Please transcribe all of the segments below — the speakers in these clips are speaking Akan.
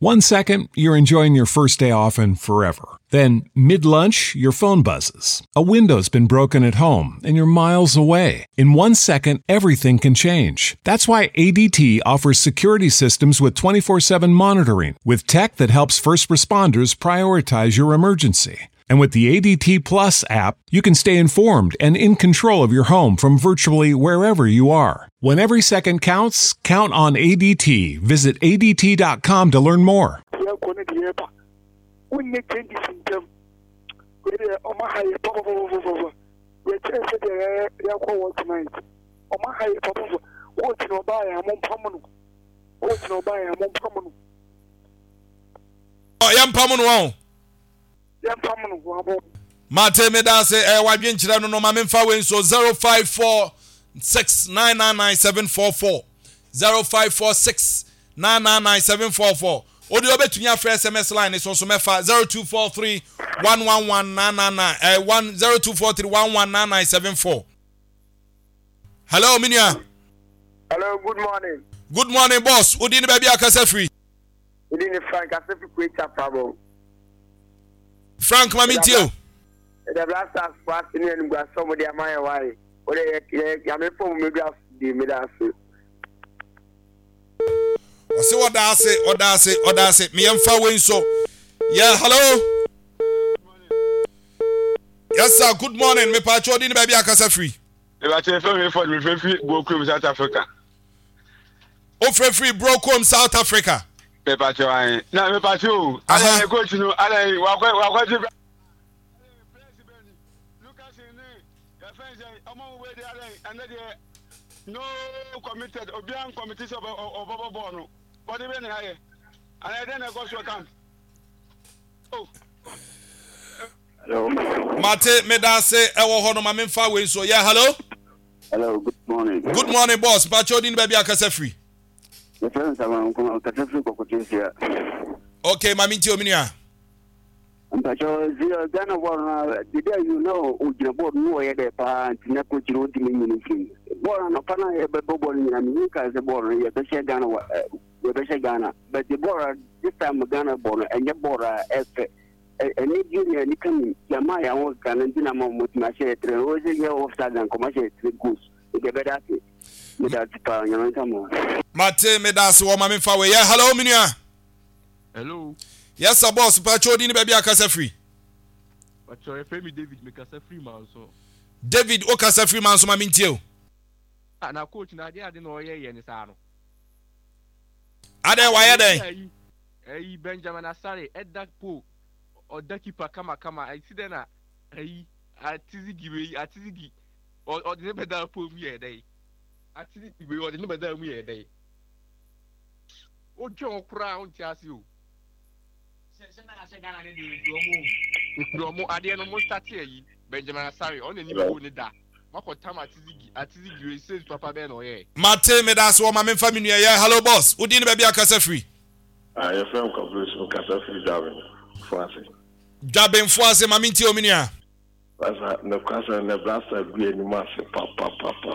1 second, you're enjoying your first day off and forever. Then, mid-lunch, your phone buzzes. A window's been broken at home and you're miles away. In 1 second, everything can change. That's why ADT offers security systems with 24/7 monitoring, with tech that helps first responders prioritize your emergency. And with the ADT Plus app, you can stay informed and in control of your home from virtually wherever you are. When every second counts, count on ADT. Visit ADT.com to learn more. Mate me da se wadwen kire no ma memfa we so 0546999744 0546999744 odi obetumi afre SMS line so mefa 0243111999 0243119974. Hello Minia. Hello, good morning. Good morning boss. Odi ni baby akasa free. Odi ni Frank Asefi Kweta Pabo. Frank Mamintio. The last time fast in and got somebody am I why. Or I'm from Midas the Midas. See what I say. Me am far away so. Yeah, hello. Yes, sir. Good morning. Me patrol in baby akasa free. You are telling me for me free Brokom South Africa. Oh, free Brokom South Africa. Me patrol. Na me patrol. I go to know. I wa no committed obian committee of Bono. But even higher. And I then I go to account. Oh. Hello. Mate Medase ewo hono ma memfa we so. Yeah, hello. Hello, good morning. Good morning, boss. Pacho din baby akasa free. The friends are going to free here. Okay, Maminti Ominia. Pacho Ghana war the day you know Ujina board no way there pa Tinako Chiroti ministry. Born on Pana Bobo in America as a born, you better Ghana, but the border this time Ghana born and your border as a new junior, you can Yamaya was Ghana Dinamo with my share, was a year of Southern commercial goose. The better without Mate Medas woman fawe. Yeah, hello Minia. Hello. Yes, sir, boss. Pacho din baby akasa free. Pacho Femi David make us a free man so. David okasa free man so Mamintio. Na coach na dia de no ye ni sa no. Ade wa ye den. Benjamin Asare Edak Po or keeper kama I see then atizigi or the better po mi e dey. Atizigi or the better mi e dey. O John Kura on tiasi o. Se na se Ghana ni di promo ade no mo start yi Benjamin Asare on ni bo ni da. Atizigi says Papa Ben or ye. Mate Medas woman memfa mi nua. Yeah, hello boss. Odi ni baby akasa free. Your friend corporation akasa free Jabin Fuase Maminti Ominia. No question and the blaster be any mass papa.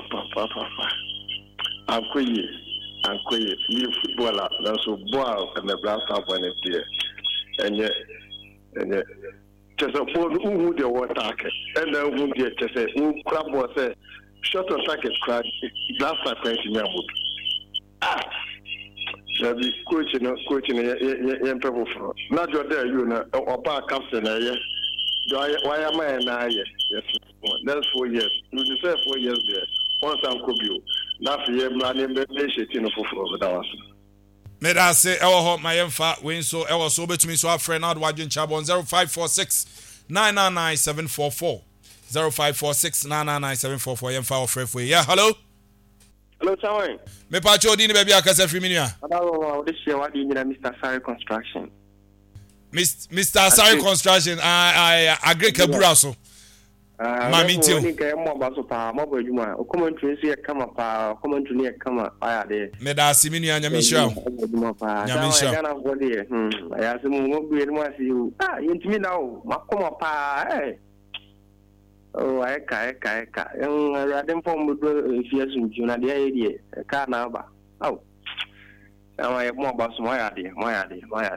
I'm quiet. You footballer, that's so ball and the blaster when it dear. And yet just a poor who the water and then who the just a crab was a short on target crack blaster painting your wood. Shall be coaching young people for not your there, you know, or park captain. Why am I an eye? Yes, that's 4 years. You say 4 years there. Once I'm could you. That's the name for the Meda say ewo ho mayemfa we so ewo so betumi so afre na adwadwen chabon 0546999744 0546999744 yemfa ofrefo. Yeah, hello. Hello, Tawai. Me pa chodi ni baby akasa free minia. Hello, this year what do you need Mr. Sari Construction? Mr. Sari Construction, I agree kabura so. Mami tio. Me da simini anya misha. Nyamisha. Oh, I didn't form with fears in June at the idea. A car number. Oh, now I have more about my idea.